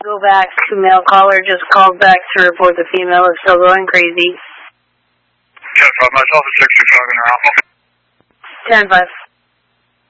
Go back to male caller, just called back to report the female is still going crazy. 10-5, myself is 6 Chicago now. 10-5.